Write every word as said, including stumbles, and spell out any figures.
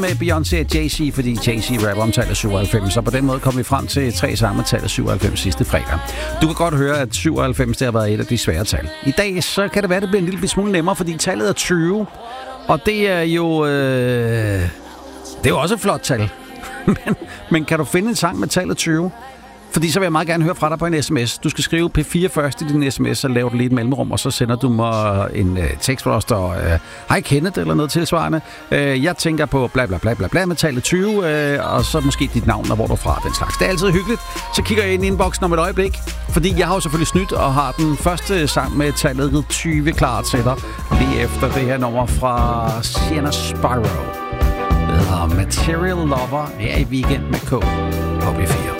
med Beyoncé og Jay-Z, fordi Jay-Z rapper om tallet syvoghalvfems, og på den måde kom vi frem til tre samme tallet syvoghalvfems sidste fredag. Du kan godt høre, at syvoghalvfems det har været et af de svære tal. I dag så kan det være, at det bliver en lille smule nemmere, fordi tallet er tyve, og det er jo øh, det er jo også et flot tal. men, men kan du finde en sang med tallet tyve? Fordi så vil jeg meget gerne høre fra dig på en sms. Du skal skrive P fire først i din sms, så laver du lige et mellemrum, og så sender du mig en øh, tekst, hvor der står, øh, hej Kenneth, eller noget tilsvarende. Øh, jeg tænker på bla bla bla bla bla med tallet tyve, øh, og så måske dit navn, og hvor du er fra, den slags. Det er altid hyggeligt. Så kigger jeg ind i inboxen om et øjeblik, fordi jeg har jo selvfølgelig snydt, og har den første sang med tallet tyve klar til dig, lige efter det her nummer fra Sienna Spyro. Det hedder Material Lover her i Weekend med K på P fire.